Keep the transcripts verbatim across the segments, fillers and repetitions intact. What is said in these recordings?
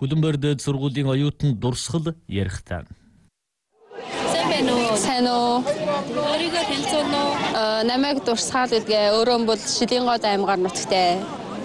Хүлэмбэрдэд сургуулийн оюутан дурсгал ярихтаа. Сайн уу? Өөрийгөө танилцуулна уу? Аа, намайг дурсгаал гэдгээ өөрөө бол Шилэнгод аймгаар нутагтай.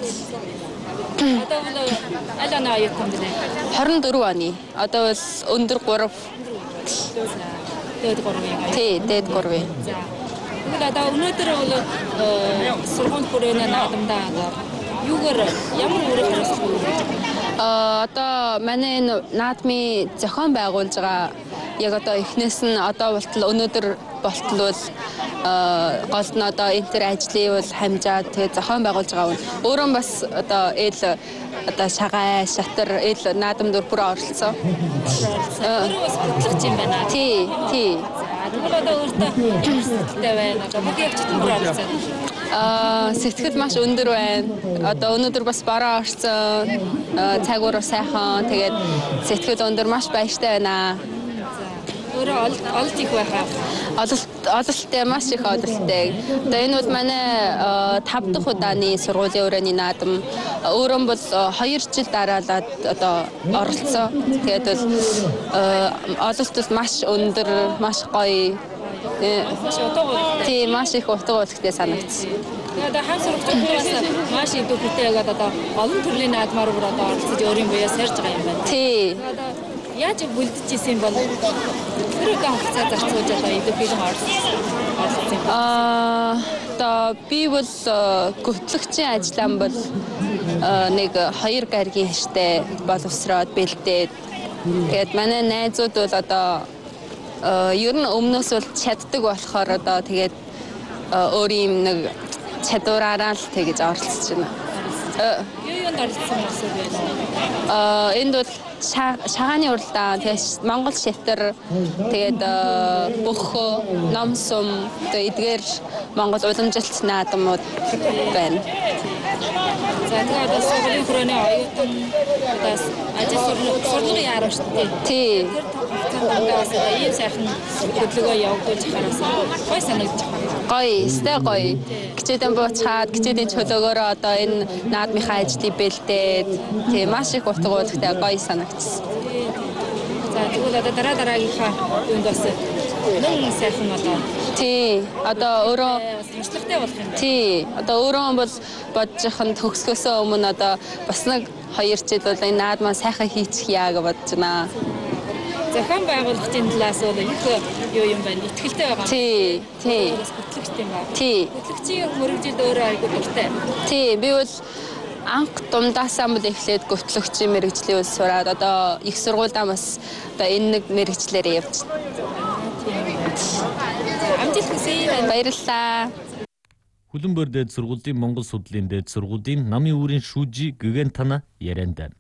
Одоо бол аль оны оюутан бэ? хорин дөрөв оны. Одоо бол өндөр гурав. Дээд гурвын. Тий, дээд гурвын. За. Тэгвэл одоо өнөөдөр бол сургууль хүрээний наадамдаа одоо юугаар ямар үр хариуцлага өгөх вэ? Аа, одоо манай энэ наадмын зохион байгуулж байгаа яг одоо эхнээс нь одоо болтол өнөөдөр болтол бол гол нь одоо энэ төр ажлыг бол хамжаад тэгээ зохион байгуулж байгаа нь өөрөө бас одоо ээл одоо шагаа шатар ээл наадамд бүр оролцсон. Өөрөө бас хөтлөгч юм байна. Тий, тий. Тэгвэл одоо өөртөө сэтгэлтэй байна. Одоо бүгд явж бүр оролцсон. Аа, сэтгэл маш өндөр байна. Одоо өнөөдөр бас бараа орсон. Цаг уураа сайхан. Тэгээд сэтгэл өндөр маш баяртай байна. Өөрөө олж их байхаа. Ололт ололттой маш их ололттой. Одоо энэ бол манай тав дахь удааны сургуулийн өрөөний наадам. Өөрөө бол хоёр жил дараалаад одоо оролцсон. Тэгээд бол ололт бол маш өндөр, маш гоё. Тийм маш их утга учиртай санагдсан. Тэгээд хаан сургуульчдаас маш их дүүхтэй яг одоо олон төрлийн наадмаар бүр одоо оролцож өөрийн буяа сарж байгаа юм байна. Тий. Яаж бүлдэж исэн бол хэрэг хугацаа зарцуулж одоо идэвхтэй оролцсон юм. Аа, одоо би бол гүтлэгчийн ажиллаан бол нэг хоёр гаригийн хаштай боловсроод бэлдээд тэгээд манай найзууд бол одоо ер нь өмнөөс бол чаддаг болохоор одоо тэгээд өөрийн нэг чадвараараа л тэгэж оролцож байна. Юу юунд оролцсон юм бэ? Аа, энд бол шагааны уралдаан, тэгээд Монгол шатар, тэгээд бөхөө, ном сум, тэгээд эдгээр Монгол уламжилт наадамууд байна. За тэгээд одоо сургуулийн хүрээний оюутан одоо ажил сургуулийн яарав шүү дээ. Тий. Цаанаас ийм сайхан хөдөлгөөн явуулж хараас гой санагдаж байна. Гоё, сте гоё. Гिचээдэн буучаад, гिचээдийн чөлөөгөөрөө одоо энэ наадмынхаа ажлыг бэлдээд тий маш их утга учиртай гоё санагдсан. За тэгвэл одоо дараа дараагийнхаа юунд бас нэг сайхан одоо тий одоо өөрөө туршлагатай болох юм байна. Тий одоо өөрөө бол бодчихын төгсгөөсөө өмнө одоо бас нэг хоёр жил бол энэ наадмаа сайхан хийчих яа гэж бодож байна. Зохион байгуулагчийн талаас бол их юу юм байна? Итгэлтэй байгаа. Тий, тий. Хөтлөгчтэй юм байна. Тий. Хөтлөгчийн мөрөгжилд өөрөө айгүй дуртай. Тий, би бол анх дундаасаа бол эхлээд гүтлэгчийн мэрэгжлийн үйл сураад одоо их сургуульдаа бас одоо энэ нэг мэрэгчлэр явж. Амжилт хүсье. Баярлалаа. Хүлэмбэрдэд сургуулийн Монгол судлалын дээд сургуулийн намын үүрийн шүүжи Гэгэн Тана ярианд.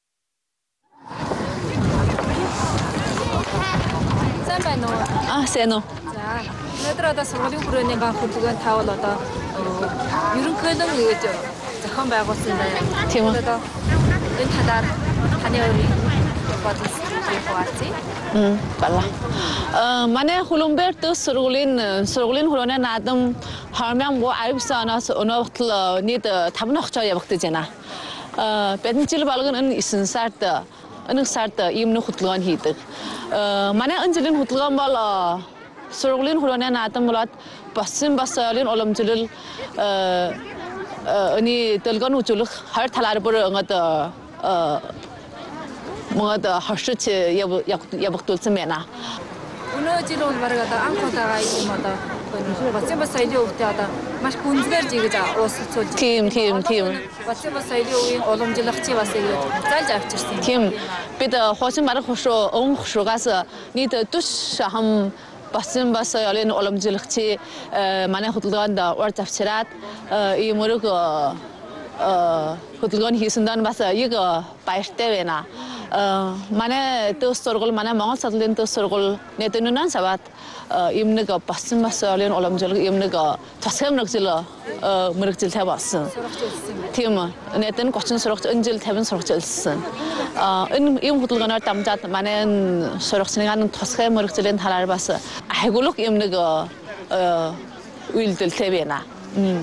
Аа, сайн уу. За, өнөөдөр одоо сургуулийн хүрээний ганц хөдөлгөөн тавал одоо ерөнхийдөө ингэж зохион байгуулсан байна. Тийм үү. Одоо энэ талаар таны өөрийн бодол сэтгэл хуваалцъя. М, бала. Э, манай Хүлэмбэрдэд сургуулийн сургуулийн хүрээний наадам хормям го авсанаас өнөөдөр нийт таван нохчоо явагдаж байна. Э, бидний жил болгон энэ эсэн сард энэ сард ийм нэг хөдөлгөөн хийдэг. Э, манай энэ жилийн хөдөлгөөн бол сургуулийн хүрээний наадам болоод босын бас олын уламжлал э оны дэлгэн үзүүлэх хоёр талаар бүр ингээд э мод хашиж явагдуулсан байна. Өнөө жил бол бараг одоо анх удаага юм одоо босын бас соёлын өвдөө одоо маш гүнзгийр жигэж уусгацуулж. Тийм, тийм, тийм. Босын бас соёлын үеийн уламжлагчийн бас ингэж зааж авчирсан. Тийм. Бид хоосон барах хошоо өн хошоогаас нийт дэш хам босын бас соёлын уламжлагчийн манай хөдөлгөөнд орж авчираад ийм мөрөг хөдөлгөөн хийсэн дан бас яг баяртай байна. Манай дэс сургууль манай Монгол судлалын дэс сургууль нэдэнүүнэн сават ийм нэг босон бас соёлын уламжлал ийм нэг тусгай мэрэгжил мэрэгжилтэй болсон. Тийм нэдэн гочин сурагч энэ жил тавин сурагч олсон. Энэ ийм хөдөлгөөнөөр дамжаад манай сурагчны тусгай мэрэгжлийн талаар бас хайгуулах ийм нэг үйлдэлтэй байна.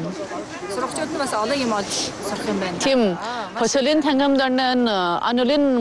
Сурагчид нь бас олон юм олж сурах юм байна. Тийм. Хөсөлийн тангамдар нь анулын